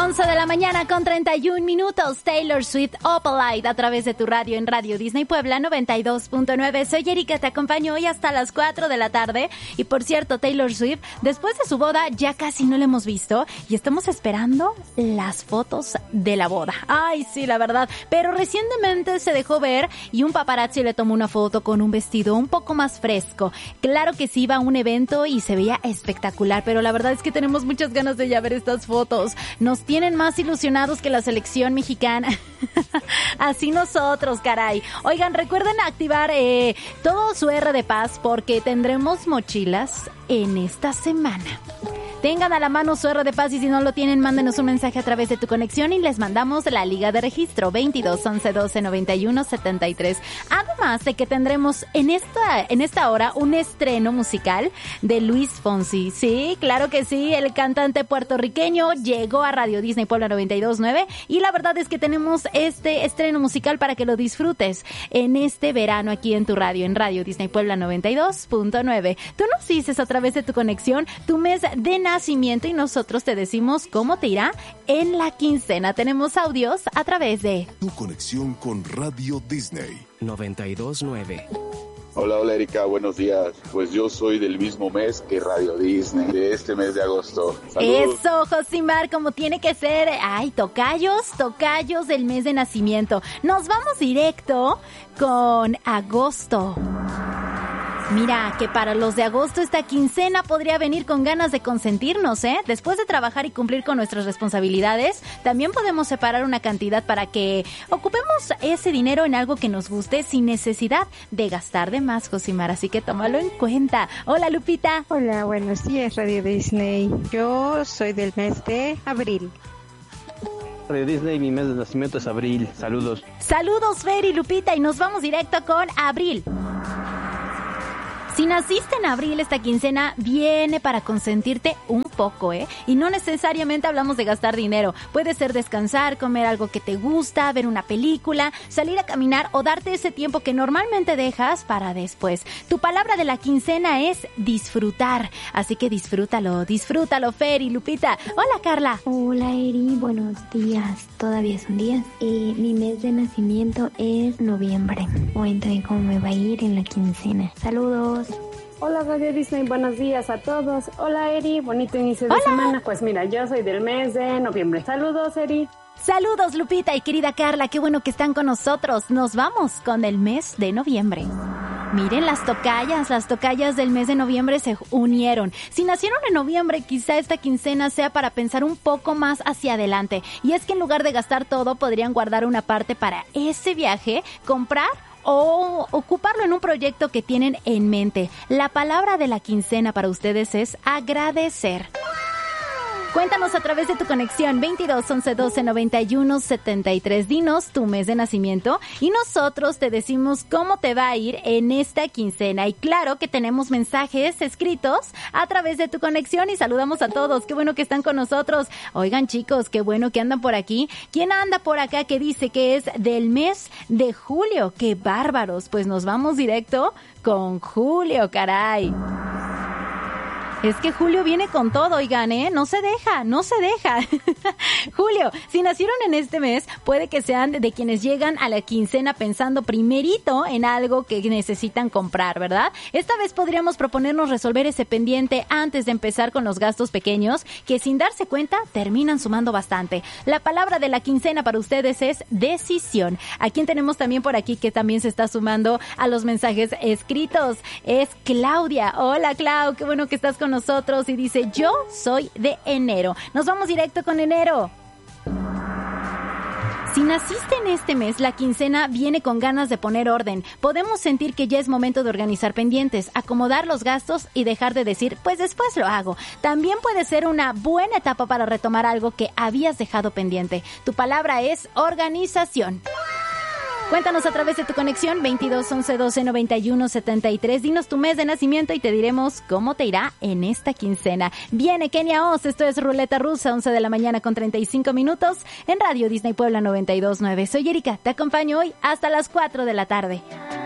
11 de la mañana con 31 minutos. Taylor Swift, Opalite, a través de tu radio en Radio Disney Puebla 92.9. Soy Erika, te acompaño hoy hasta las 4 de la tarde. Y por cierto, Taylor Swift, después de su boda ya casi no la hemos visto y estamos esperando las fotos de la boda. Ay, sí, la verdad. Pero recientemente se dejó ver y un paparazzi le tomó una foto con un vestido un poco más fresco. Claro que sí iba a un evento y se veía espectacular, pero la verdad es que tenemos muchas ganas de ya ver estas fotos. Nos tienen más ilusionados que la selección mexicana. Así nosotros, caray. Oigan, recuerden activar todo su R de Paz porque tendremos mochilas en esta semana. Tengan a la mano su R de Paz y si no lo tienen, mándenos un mensaje a través de tu conexión y les mandamos la liga de registro 22 11 12 91 73. Además de que tendremos en esta hora un estreno musical de Luis Fonsi. Sí, claro que sí, el cantante puertorriqueño llegó a Radio Disney Puebla 92.9 y la verdad es que tenemos este estreno musical para que lo disfrutes en este verano aquí en tu radio, en Radio Disney Puebla 92.9. Tú nos dices a través de tu conexión tu mes de nacimiento y nosotros te decimos cómo te irá en la quincena. Tenemos audios a través de tu conexión con Radio Disney 92.9. Hola Erika, buenos días. Pues yo soy del mismo mes que Radio Disney, de este mes de agosto. ¡Saludos! Eso, Josimar, como tiene que ser. Ay, tocayos del mes de nacimiento. Nos vamos directo con agosto. Mira, que para los de agosto esta quincena podría venir con ganas de consentirnos, ¿eh? Después de trabajar y cumplir con nuestras responsabilidades, también podemos separar una cantidad para que ocupemos ese dinero en algo que nos guste sin necesidad de gastar de más, Josimar. Así que tómalo en cuenta. Hola, Lupita. Hola, buenos días, Radio Disney. Yo soy del mes de abril. Radio Disney, mi mes de nacimiento es abril. Saludos. Saludos, Fer y Lupita, y nos vamos directo con abril. Si naciste en abril, esta quincena viene para consentirte un poco, ¿eh? Y no necesariamente hablamos de gastar dinero. Puede ser descansar, comer algo que te gusta, ver una película, salir a caminar o darte ese tiempo que normalmente dejas para después. Tu palabra de la quincena es disfrutar. Así que disfrútalo, Fer y Lupita. Hola, Carla. Hola, Eri. Buenos días. Todavía son días. Mi mes de nacimiento es noviembre. Cuéntame cómo me va a ir en la quincena. Saludos. Hola Radio Disney, buenos días a todos. Hola Eri, bonito inicio de semana. Pues mira, yo soy del mes de noviembre. Saludos, Eri. Saludos, Lupita y querida Carla, qué bueno que están con nosotros. Nos vamos con el mes de noviembre. Miren, las tocayas del mes de noviembre se unieron. Si nacieron en noviembre, quizá esta quincena sea para pensar un poco más hacia adelante. Y es que en lugar de gastar todo, podrían guardar una parte para ese viaje, comprar o ocuparlo en un proyecto que tienen en mente. La palabra de la quincena para ustedes es agradecer. Cuéntanos a través de tu conexión 22 11 12 91 73. Dinos tu mes de nacimiento y nosotros te decimos cómo te va a ir en esta quincena. Y claro que tenemos mensajes escritos a través de tu conexión y saludamos a todos. Qué bueno que están con nosotros. Oigan, chicos, qué bueno que andan por aquí. ¿Quién anda por acá que dice que es del mes de julio? ¡Qué bárbaros! Pues nos vamos directo con Julio, caray. Es que Julio viene con todo, oigan, no se deja. Julio, si nacieron en este mes, puede que sean de quienes llegan a la quincena pensando primerito en algo que necesitan comprar, ¿verdad? Esta vez podríamos proponernos resolver ese pendiente antes de empezar con los gastos pequeños, que sin darse cuenta terminan sumando bastante. La palabra de la quincena para ustedes es decisión. ¿A quién tenemos también por aquí que también se está sumando a los mensajes escritos? Es Claudia. Hola, Clau, qué bueno que estás con nosotros y dice, yo soy de enero. Nos vamos directo con enero. Si naciste en este mes, la quincena viene con ganas de poner orden. Podemos sentir que ya es momento de organizar pendientes, acomodar los gastos y dejar de decir, pues después lo hago. También puede ser una buena etapa para retomar algo que habías dejado pendiente. Tu palabra es organización. Cuéntanos a través de tu conexión 22 11 12 91 73. Dinos tu mes de nacimiento y te diremos cómo te irá en esta quincena. Viene Kenia Oz, esto es Ruleta Rusa, 11 de la mañana con 35 minutos en Radio Disney Puebla 92.9. Soy Erika, te acompaño hoy hasta las 4 de la tarde.